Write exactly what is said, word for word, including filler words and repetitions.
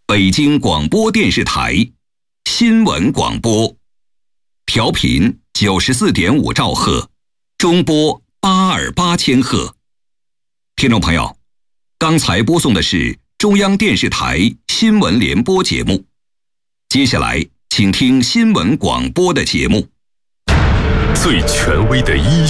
北京广播电视台新闻广播，调频九十四点五兆赫，中波八二八千赫。听众朋友，刚才播送的是中央电视台新闻联播节目，接下来请听新闻广播的节目。 最权威的医